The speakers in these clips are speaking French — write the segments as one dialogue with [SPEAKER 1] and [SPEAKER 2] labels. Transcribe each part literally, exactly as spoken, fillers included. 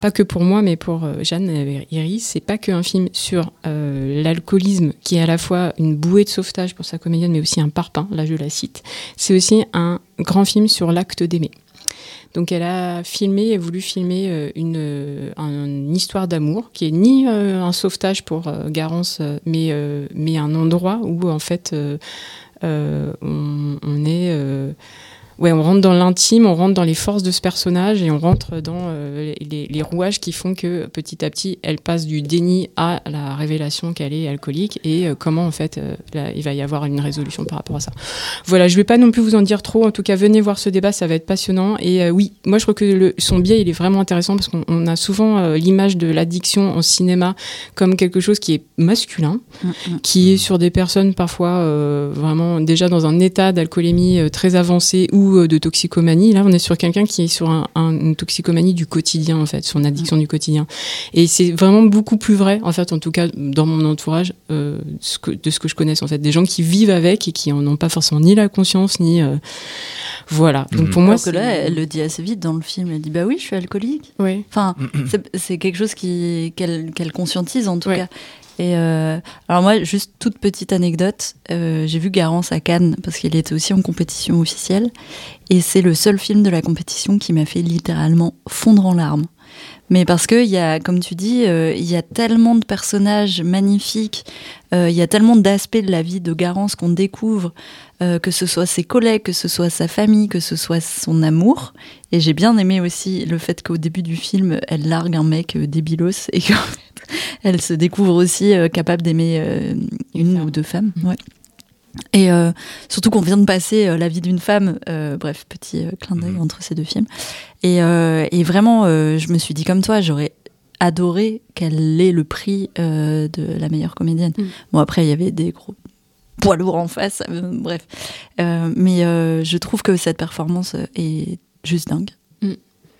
[SPEAKER 1] pas que pour moi, mais pour euh, Jeanne et Iris, c'est pas qu'un film sur euh, l'alcoolisme, qui est à la fois une bouée de sauvetage pour sa comédienne, mais aussi un parpaing, là je la cite. C'est aussi un grand film sur l'acte d'aimer. Donc elle a filmé et voulu filmer euh, une, euh, une histoire d'amour, qui est ni euh, un sauvetage pour euh, Garance, euh, mais, euh, mais un endroit où en fait euh, euh, on, on est... Euh, Ouais, on rentre dans l'intime, on rentre dans les forces de ce personnage et on rentre dans euh, les, les rouages qui font que petit à petit, elle passe du déni à la révélation qu'elle est alcoolique et euh, comment en fait euh, là, il va y avoir une résolution par rapport à ça. Voilà, je vais pas non plus vous en dire trop. En tout cas, venez voir ce débat, ça va être passionnant. Et euh, oui, moi je trouve que le, son biais il est vraiment intéressant parce qu'on on a souvent euh, l'image de l'addiction en cinéma comme quelque chose qui est masculin, mmh. qui est sur des personnes parfois euh, vraiment déjà dans un état d'alcoolémie euh, très avancé ou de toxicomanie. Là, on est sur quelqu'un qui est sur un, un, une toxicomanie du quotidien, en fait, sur une addiction mmh. du quotidien. Et c'est vraiment beaucoup plus vrai, en fait, en tout cas, dans mon entourage, euh, ce que, de ce que je connaisse, en fait. Des gens qui vivent avec et qui n'en ont pas forcément ni la conscience, ni... Euh, voilà. Donc, pour mmh. moi,
[SPEAKER 2] Alors que là, elle le dit assez vite dans le film. Elle dit, bah oui, je suis alcoolique.
[SPEAKER 1] Oui.
[SPEAKER 2] Enfin, c'est, c'est quelque chose qui, qu'elle, qu'elle conscientise, en tout ouais. cas. Et euh, alors moi, juste toute petite anecdote, euh, j'ai vu Garance à Cannes parce qu'il était aussi en compétition officielle et c'est le seul film de la compétition qui m'a fait littéralement fondre en larmes. Mais parce que, y a, comme tu dis, il euh, y a tellement de personnages magnifiques, il euh, y a tellement d'aspects de la vie de Garance qu'on découvre, euh, que ce soit ses collègues, que ce soit sa famille, que ce soit son amour. Et j'ai bien aimé aussi le fait qu'au début du film, elle largue un mec euh, débilos et qu'en fait, elle se découvre aussi euh, capable d'aimer euh, une ou deux femmes. Ouais. Et euh, surtout qu'on vient de passer euh, la vie d'une femme, euh, bref, petit euh, clin d'œil entre ces deux films. Et, euh, et vraiment, euh, je me suis dit comme toi, j'aurais adoré qu'elle ait le prix euh, de la meilleure comédienne. Mm. Bon, après, il y avait des gros poids lourds en face, euh, bref. Euh, mais euh, je trouve que cette performance est juste dingue.
[SPEAKER 1] Mm.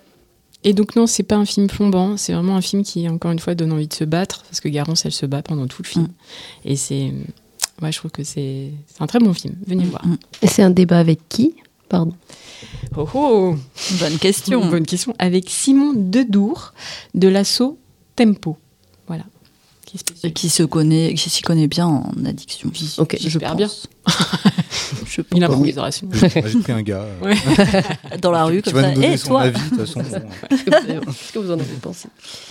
[SPEAKER 1] Et donc non, c'est pas un film plombant, c'est vraiment un film qui, encore une fois, donne envie de se battre, parce que Garance, elle se bat pendant tout le film. Mm. Et c'est... Ouais, je trouve que c'est, c'est un très bon film. Venez mmh. voir.
[SPEAKER 3] Et c'est un débat avec qui ? Pardon.
[SPEAKER 1] Oh oh
[SPEAKER 2] Bonne question.
[SPEAKER 1] Bonne question. Avec Simon Dedour de l'asso Tempo. Voilà.
[SPEAKER 2] Qui, Et qui se connaît, qui s'y connaît bien en addiction.
[SPEAKER 1] Ok, j'espère bien. je pense. Il a pris
[SPEAKER 4] Moi, j'ai pris un gars. Euh...
[SPEAKER 2] Ouais. Dans la rue,
[SPEAKER 4] qui
[SPEAKER 2] comme
[SPEAKER 4] va
[SPEAKER 2] ça.
[SPEAKER 4] nous donner
[SPEAKER 2] Et
[SPEAKER 4] son
[SPEAKER 2] toi
[SPEAKER 4] avis, de toute façon. Bon.
[SPEAKER 3] Qu'est-ce que vous en avez pensé ?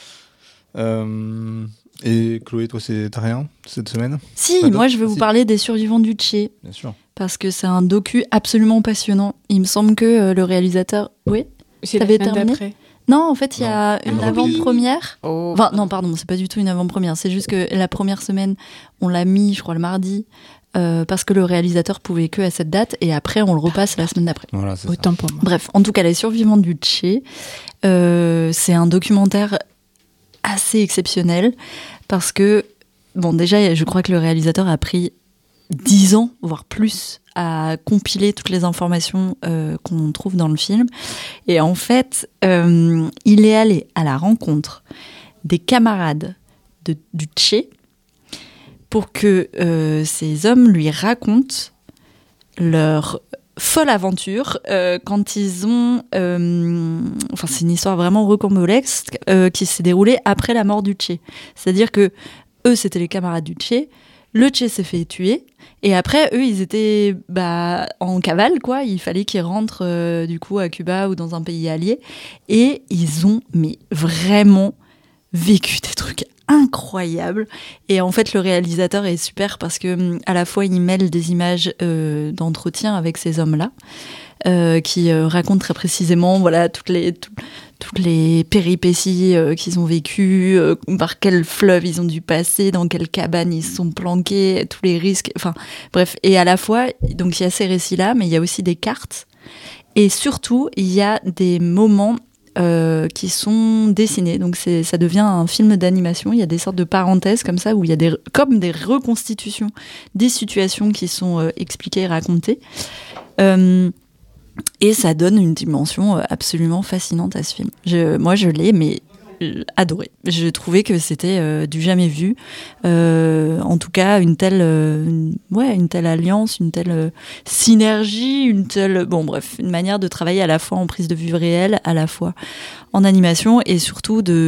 [SPEAKER 4] Euh, et Chloé, toi, c'est, t'as rien cette semaine ?
[SPEAKER 2] Si,
[SPEAKER 4] Pas
[SPEAKER 2] moi je vais
[SPEAKER 4] si.
[SPEAKER 2] vous parler des Survivants du Tché.
[SPEAKER 4] Bien sûr.
[SPEAKER 2] Parce que c'est un docu absolument passionnant. Il me semble que euh, le réalisateur... Oui,
[SPEAKER 1] c'est
[SPEAKER 2] t'avais
[SPEAKER 1] la semaine
[SPEAKER 2] terminé
[SPEAKER 1] d'après.
[SPEAKER 2] Non, en fait, il y a
[SPEAKER 4] Non,
[SPEAKER 2] une
[SPEAKER 4] non,
[SPEAKER 2] avant-première.
[SPEAKER 1] Oh.
[SPEAKER 2] Enfin, non, pardon, c'est pas du tout une avant-première. C'est juste que la première semaine, on l'a mis, je crois, le mardi, euh, parce que le réalisateur pouvait que à cette date, et après, on le repasse la semaine d'après.
[SPEAKER 4] Voilà, c'est
[SPEAKER 1] Autant
[SPEAKER 4] ça.
[SPEAKER 1] pour moi.
[SPEAKER 2] Bref, en tout cas, Les Survivants du Tché, euh, c'est un documentaire assez exceptionnel, parce que, bon, déjà, je crois que le réalisateur a pris dix ans, voire plus, à compiler toutes les informations euh, qu'on trouve dans le film. Et en fait, euh, il est allé à la rencontre des camarades de, du Tché pour que euh, ces hommes lui racontent leur folle aventure euh, quand ils ont... Euh, enfin, c'est une histoire vraiment rocambolesque euh, qui s'est déroulée après la mort du Tché. C'est-à-dire que eux, c'était les camarades du Tché. Le Tché s'est fait tuer. Et après, eux, ils étaient bah, en cavale, quoi. Il fallait qu'ils rentrent, euh, du coup, à Cuba ou dans un pays allié. Et ils ont, mais vraiment, vécu des trucs incroyables. Et en fait, le réalisateur est super parce que, à la fois, il mêle des images euh, d'entretien avec ces hommes-là, euh, qui euh, racontent très précisément, voilà, toutes les... Tout, toutes les péripéties euh, qu'ils ont vécues, euh, par quel fleuve ils ont dû passer, dans quelle cabane ils se sont planqués, tous les risques, enfin bref. Et à la fois, donc il y a ces récits-là, mais il y a aussi des cartes. Et surtout, il y a des moments euh, qui sont dessinés. Donc c'est, ça devient un film d'animation. Il y a des sortes de parenthèses comme ça, où il y a des, comme des reconstitutions des situations qui sont euh, expliquées et racontées. Euh, Et ça donne une dimension absolument fascinante à ce film. Je, moi, je l'ai, mais adoré. Je trouvais que c'était euh, du jamais vu. Euh, en tout cas, une telle, euh, une, ouais, une telle alliance, une telle euh, synergie, une telle, bon, bref, une manière de travailler à la fois en prise de vue réelle, à la fois en animation, et surtout de